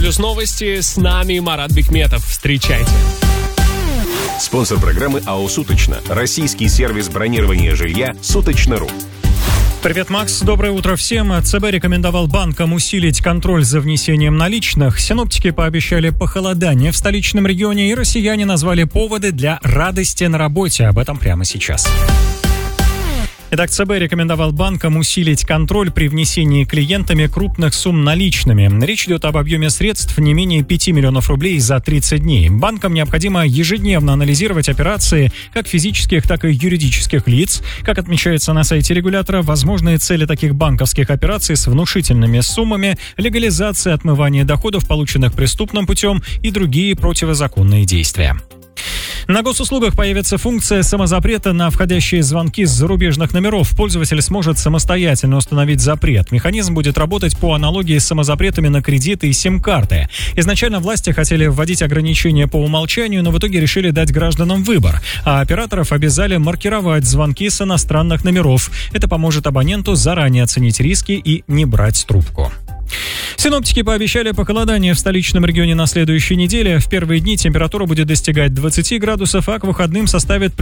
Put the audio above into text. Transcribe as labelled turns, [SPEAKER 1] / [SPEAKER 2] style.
[SPEAKER 1] плюс новости. С нами Марат Бикметов. Встречайте.
[SPEAKER 2] Спонсор программы АО «Суточно». Российский сервис бронирования жилья «Суточно.ру».
[SPEAKER 3] Привет, Макс. Доброе утро всем. ЦБ рекомендовал банкам усилить контроль за внесением наличных. Синоптики пообещали похолодание в столичном регионе, и россияне назвали поводы для радости на работе. Об этом прямо сейчас. Итак, ЦБ рекомендовал банкам усилить контроль при внесении клиентами крупных сумм наличными. Речь идет об объеме средств не менее 5 миллионов рублей за 30 дней. Банкам необходимо ежедневно анализировать операции как физических, так и юридических лиц. Как отмечается на сайте регулятора, возможные цели таких банковских операций с внушительными суммами, легализация отмывания доходов, полученных преступным путем, и другие противозаконные действия. На госуслугах появится функция самозапрета на входящие звонки с зарубежных номеров. Пользователь сможет самостоятельно установить запрет. Механизм будет работать по аналогии с самозапретами на кредиты и сим-карты. Изначально власти хотели вводить ограничения по умолчанию, но в итоге решили дать гражданам выбор. А операторов обязали маркировать звонки с иностранных номеров. Это поможет абоненту заранее оценить риски и не брать трубку. Синоптики пообещали похолодание в столичном регионе на следующей неделе. В первые дни температура будет достигать 20 градусов, а к выходным составит